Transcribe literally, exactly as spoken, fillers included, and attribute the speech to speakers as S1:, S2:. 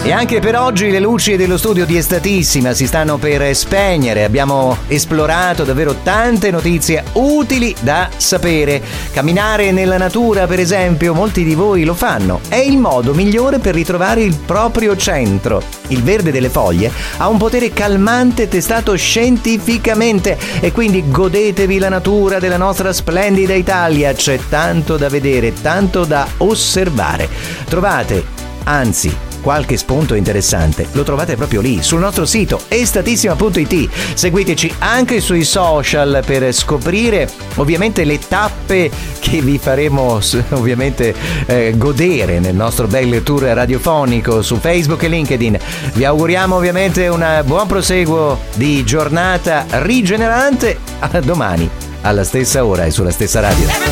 S1: E anche per oggi le luci dello studio di Estatissima si stanno per spegnere. Abbiamo esplorato davvero tante notizie utili da sapere. Camminare nella natura, per esempio, molti di voi lo fanno. È il modo migliore per ritrovare il proprio centro. Il verde delle foglie ha un potere calmante testato scientificamente e quindi godetevi la natura della nostra splendida Italia. C'è tanto da vedere, tanto da osservare. Trovate, anzi, qualche spunto interessante lo trovate proprio lì sul nostro sito estatissima punto it. Seguiteci anche sui social per scoprire ovviamente le tappe che vi faremo ovviamente eh, godere nel nostro bel tour radiofonico su Facebook e LinkedIn. Vi auguriamo ovviamente un buon proseguo di giornata rigenerante. A domani alla stessa ora e sulla stessa radio.